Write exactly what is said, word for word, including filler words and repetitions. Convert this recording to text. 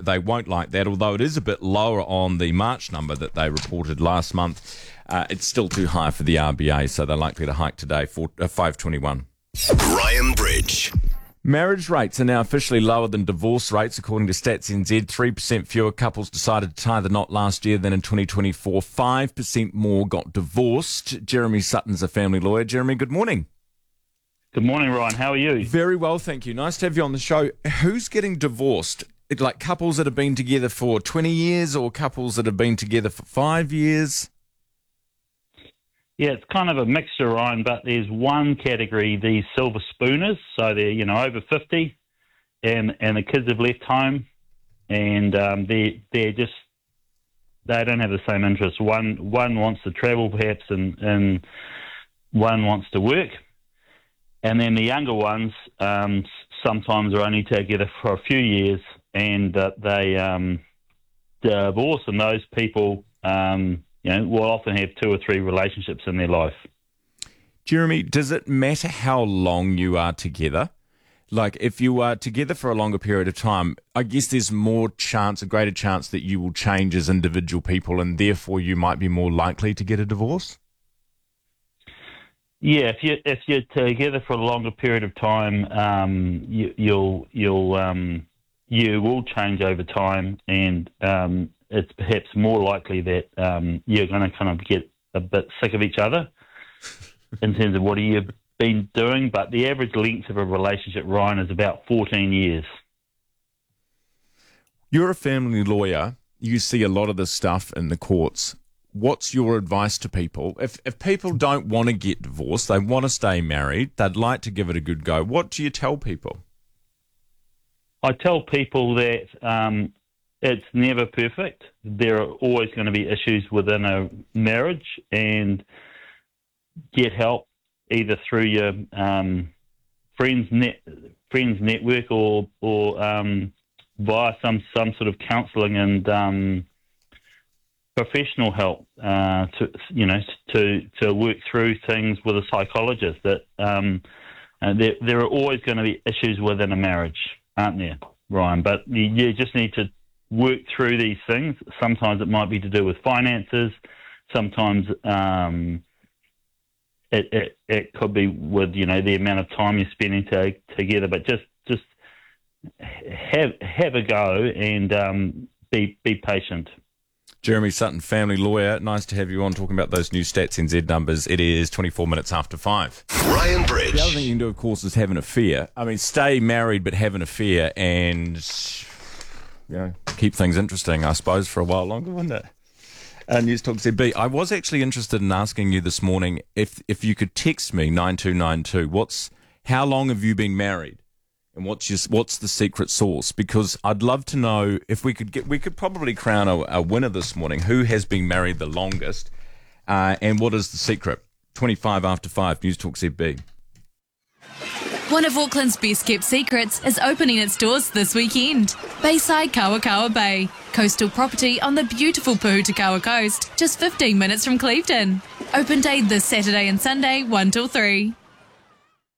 they won't like that, although it is a bit lower on the March number that they reported last month. Uh, it's still too high for the R B A, so they're likely to hike today for uh, five twenty-one. Ryan Bridge. Marriage rates are now officially lower than divorce rates, according to Stats N Z. three percent fewer couples decided to tie the knot last year than in twenty twenty-four. five percent more got divorced. Jeremy Sutton's a family lawyer. Jeremy, good morning. Good morning, Ryan. How are you? Very well, thank you. Nice to have you on the show. Who's getting divorced? Like couples that have been together for twenty years or couples that have been together for five years? Yeah, it's kind of a mixture, Ryan, but there's one category, these silver spooners. So they're, you know, over fifty and and the kids have left home and um, they, they're just, they don't have the same interests. One one wants to travel perhaps and, and one wants to work. And then the younger ones um, sometimes are only together for a few years and uh, they um, divorce, and those people um, you know, will often have two or three relationships in their life. Jeremy, does it matter how long you are together? Like, if you are together for a longer period of time, I guess there's more chance, a greater chance that you will change as individual people and therefore you might be more likely to get a divorce? Yeah, if you if you're together for a longer period of time, um, you, you'll you'll um, you will change over time, and um, it's perhaps more likely that um, you're going to kind of get a bit sick of each other in terms of what you've been doing. But the average length of a relationship, Ryan, is about fourteen years. You're a family lawyer. You see a lot of this stuff in the courts. What's your advice to people? If if people don't want to get divorced, they want to stay married, they'd like to give it a good go, what do you tell people? I tell people that um, it's never perfect. There are always going to be issues within a marriage, and get help either through your um, friends net friends network or or um, via some some sort of counselling and um, professional help uh, to you know to to work through things with a psychologist. That um, uh, there there are always going to be issues within a marriage, aren't there, Ryan? But you, you just need to work through these things. Sometimes it might be to do with finances. Sometimes um, it, it it could be with you know the amount of time you're spending to, together. But just just have have a go and um, be be patient. Jeremy Sutton, family lawyer. Nice to have you on talking about those new Stats N Z numbers. It is twenty-four minutes after five. Ryan Bridge. The other thing you can do, of course, is have an affair. I mean, stay married but have an affair and, you know, keep things interesting, I suppose, for a while longer, wouldn't it? Uh, News Talk Z B. I was actually interested in asking you this morning if if you could text me nine two nine two. What's how long have you been married? And what's your, what's the secret sauce? Because I'd love to know if we could get, we could probably crown a, a winner this morning. Who has been married the longest? Uh, and what is the secret? twenty-five after five, News Talk Z B. One of Auckland's best kept secrets is opening its doors this weekend. Bayside Kawakawa Bay, coastal property on the beautiful Puhutakawa coast, just fifteen minutes from Clevedon. Open day this Saturday and Sunday, one till three.